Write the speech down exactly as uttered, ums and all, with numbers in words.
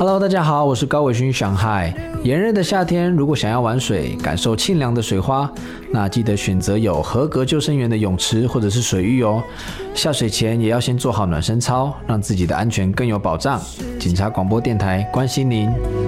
Hello， 大家好，我是高伟勋上海。炎热的夏天，如果想要玩水，感受沁凉的水花，那记得选择有合格救生员的泳池或者是水域哦。下水前也要先做好暖身操，让自己的安全更有保障。警察广播电台关心您。